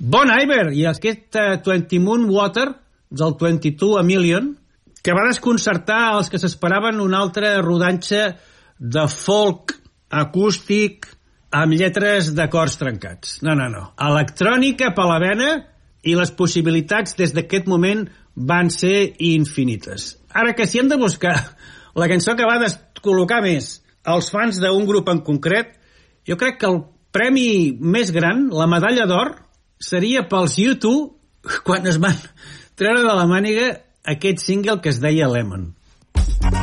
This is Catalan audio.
Bon Iver i aquest 20 Moon Water del 22 a Million, que va desconcertar els que s'esperaven una altra rodanxa de folk acústic amb lletres d'acords trencats. No. Electrònica per la vena i les possibilitats des d'aquest moment van ser infinites. Ara que si hem de buscar la cançó que va descol·locar més els fans d'un grup en concret, jo crec que el premi més gran, la medalla d'or, seria pels U2 quan es van treure de la màniga aquest single que es deia Lemon.